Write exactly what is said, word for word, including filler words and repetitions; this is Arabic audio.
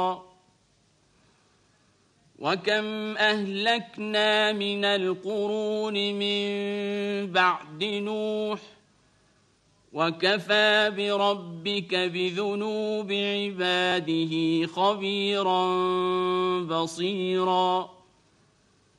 وكم أهلكنا من القرون من بعد نوح وكفى بربك بذنوب عباده خبيرا بصيرا